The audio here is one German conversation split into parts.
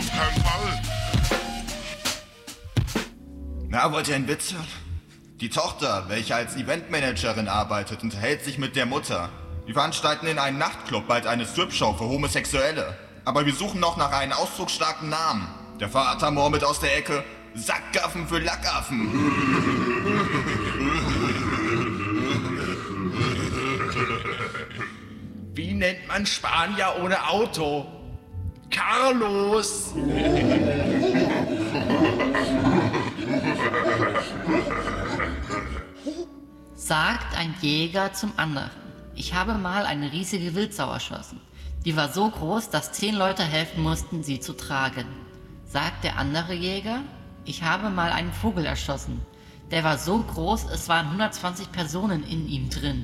auf keinen Fall. Na, wollt ihr einen Witz hören? Die Tochter, welche als Eventmanagerin arbeitet, unterhält sich mit der Mutter. Wir veranstalten in einem Nachtclub bald eine Stripshow für Homosexuelle. Aber wir suchen noch nach einem ausdrucksstarken Namen. Der Vater murmelt aus der Ecke: Sackgaffen für Lackaffen. Wie nennt man Spanier ohne Auto? Carlos! Sagt ein Jäger zum anderen: Ich habe mal eine riesige Wildsau erschossen. Die war so groß, dass 10 Leute helfen mussten, sie zu tragen. Sagt der andere Jäger: Ich habe mal einen Vogel erschossen. Der war so groß, es waren 120 Personen in ihm drin.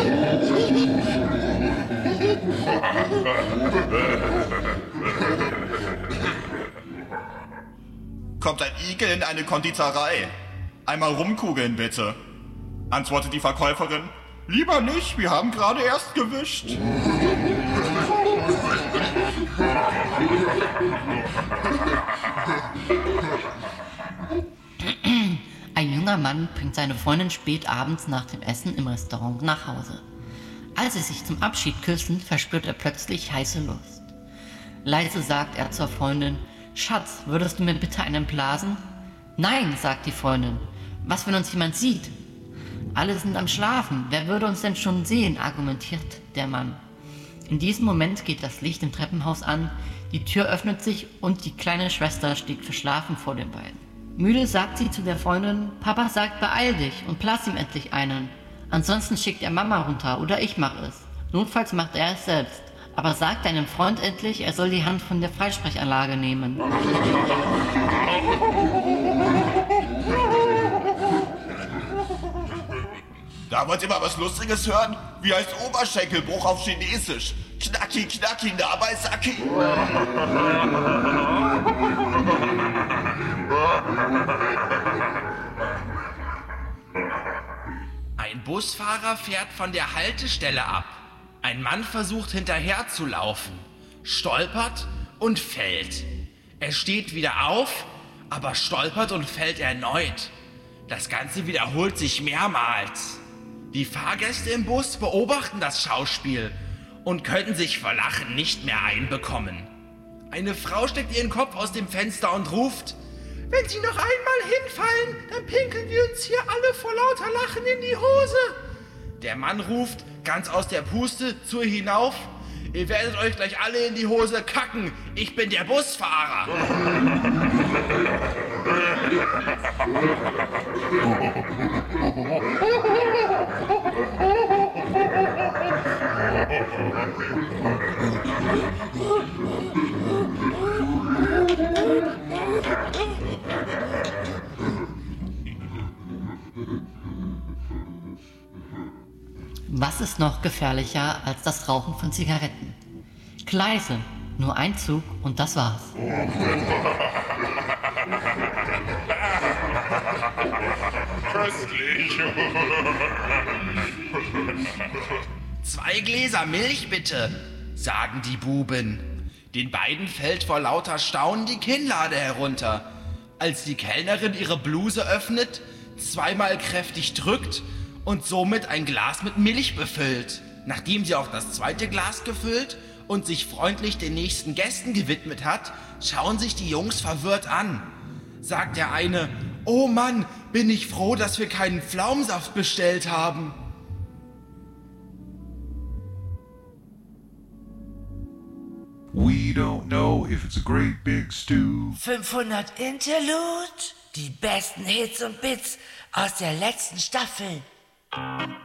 Kommt ein Igel in eine Konditorei. Einmal rumkugeln, bitte. Antwortet die Verkäuferin: Lieber nicht, wir haben gerade erst gewischt. Ein junger Mann bringt seine Freundin spät abends nach dem Essen im Restaurant nach Hause. Als sie sich zum Abschied küssen, verspürt er plötzlich heiße Lust. Leise sagt er zur Freundin: Schatz, würdest du mir bitte einen blasen? Nein, sagt die Freundin. Was, wenn uns jemand sieht? Alle sind am Schlafen. Wer würde uns denn schon sehen, argumentiert der Mann. In diesem Moment geht das Licht im Treppenhaus an, die Tür öffnet sich und die kleine Schwester steht verschlafen vor den beiden. Müde sagt sie zu der Freundin: Papa sagt, beeil dich und blas ihm endlich einen. Ansonsten schickt er Mama runter oder ich mache es. Notfalls macht er es selbst. Aber sagt deinem Freund endlich, er soll die Hand von der Freisprechanlage nehmen. Da wollt ihr mal was Lustiges hören? Wie heißt Oberschenkelbruch auf Chinesisch? Knacki, knacki, dabei Saki. Ein Busfahrer fährt von der Haltestelle ab. Ein Mann versucht hinterher zu laufen, stolpert und fällt. Er steht wieder auf, aber stolpert und fällt erneut. Das Ganze wiederholt sich mehrmals. Die Fahrgäste im Bus beobachten das Schauspiel und können sich vor Lachen nicht mehr einbekommen. Eine Frau steckt ihren Kopf aus dem Fenster und ruft: Wenn Sie noch einmal hinfallen, dann pinkeln wir uns hier alle vor lauter Lachen in die Hose. Der Mann ruft ganz aus der Puste zu ihr hinauf: Ihr werdet euch gleich alle in die Hose kacken. Ich bin der Busfahrer. Was ist noch gefährlicher als das Rauchen von Zigaretten? Gleise, nur ein Zug und das war's. Köstlich. 2 Gläser Milch bitte, sagen die Buben. Den beiden fällt vor lauter Staunen die Kinnlade herunter, als die Kellnerin ihre Bluse öffnet, zweimal kräftig drückt und somit ein Glas mit Milch befüllt. Nachdem sie auch das zweite Glas gefüllt und sich freundlich den nächsten Gästen gewidmet hat, schauen sich die Jungs verwirrt an. Sagt der eine: Oh Mann, bin ich froh, dass wir keinen Pflaumensaft bestellt haben. We don't know if it's a great big stew. 500 Interlude, die besten Hits und Bits aus der letzten Staffel.